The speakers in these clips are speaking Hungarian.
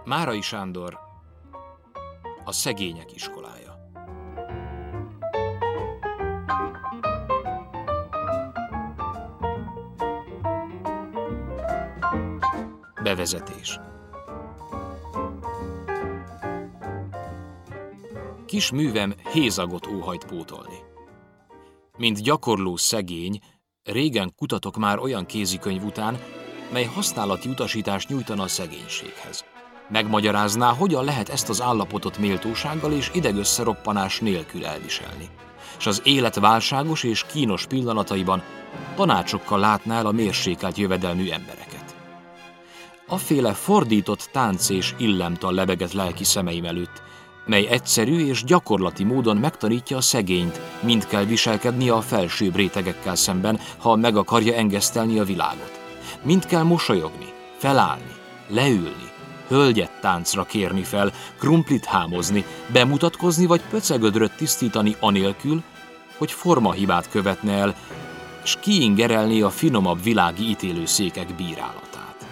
Márai Sándor, a szegények iskolája. Bevezetés. Kis művem hézagot óhajt pótolni. Mint gyakorló szegény, régen kutatok már olyan kézikönyv után, mely használati utasítást nyújtana a szegénységhez. Megmagyarázná, hogyan lehet ezt az állapotot méltósággal és idegösszeroppanás nélkül elviselni, és az élet válságos és kínos pillanataiban tanácsokkal látná el a mérsékelt jövedelmű embereket. Afféle fordított tánc és illemtal lebegett lelki szemeim előtt, mely egyszerű és gyakorlati módon megtanítja a szegényt, mind kell viselkednie a felsőbb rétegekkel szemben, ha meg akarja engesztelni a világot. Mind kell mosolyogni, felállni, leülni, hölgyet táncra kérni fel, krumplit hámozni, bemutatkozni vagy pöcegödröt tisztítani anélkül, hogy formahibát követne el, s kiingerelné a finomabb világi ítélőszékek bírálatát.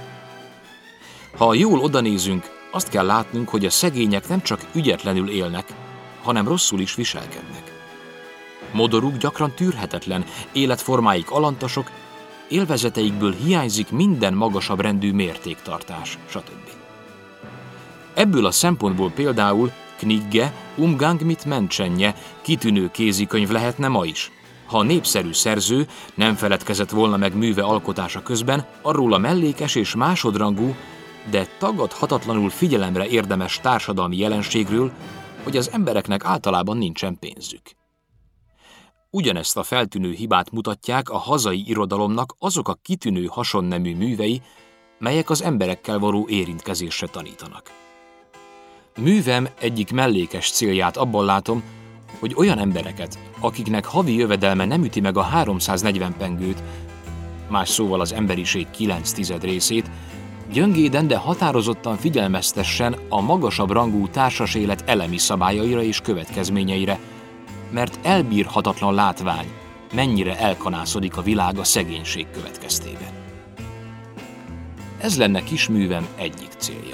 Ha jól odanézünk, azt kell látnunk, hogy a szegények nem csak ügyetlenül élnek, hanem rosszul is viselkednek. Modoruk gyakran tűrhetetlen, életformáik alantasok, élvezeteikből hiányzik minden magasabb rendű mértéktartás, stb. Ebből a szempontból például Knigge, Umgang mit Menschenje kitűnő kézikönyv lehetne ma is, ha a népszerű szerző nem feledkezett volna meg műve alkotása közben arról a mellékes és másodrangú, de tagadhatatlanul figyelemre érdemes társadalmi jelenségről, hogy az embereknek általában nincsen pénzük. Ugyanezt a feltűnő hibát mutatják a hazai irodalomnak azok a kitűnő hasonnemű művei, melyek az emberekkel való érintkezésre tanítanak. Művem egyik mellékes célját abban látom, hogy olyan embereket, akiknek havi jövedelme nem üti meg a 340 pengőt, más szóval az emberiség 9/10 részét, gyöngéden, de határozottan figyelmeztessen a magasabb rangú társas élet elemi szabályaira és következményeire, mert elbírhatatlan látvány, mennyire elkanászodik a világ a szegénység következtében. Ez lenne kis művem egyik célja.